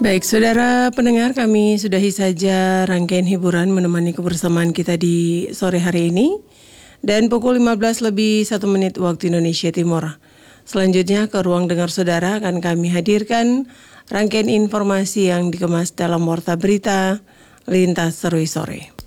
Baik, saudara pendengar, kami sudahi saja rangkaian hiburan menemani kebersamaan kita di sore hari ini. Dan pukul 15 lebih 1 menit waktu Indonesia Timur. Selanjutnya ke ruang dengar saudara akan kami hadirkan rangkaian informasi yang dikemas dalam Warta Berita Lintas Serui Sore.